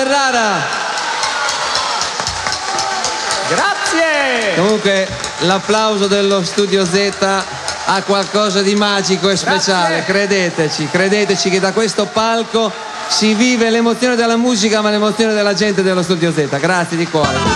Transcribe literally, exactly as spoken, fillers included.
Ferrara. Grazie. Comunque l'applauso dello Studio Z ha qualcosa di magico e speciale. Grazie. Credeteci, credeteci che da questo palco si vive l'emozione della musica, ma l'emozione della gente dello Studio Z. Grazie di cuore.